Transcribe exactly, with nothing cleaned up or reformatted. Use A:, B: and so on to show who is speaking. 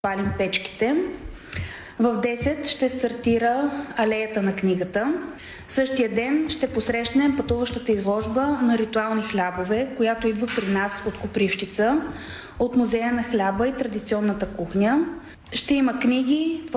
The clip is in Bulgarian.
A: палим печките. В десет ще стартира алеята на книгата. Същия ден ще посрещнем пътуващата изложба на ритуални хлябове, която идва при нас от Копривщица, от Музея на хляба и традиционната кухня. Ще има книги,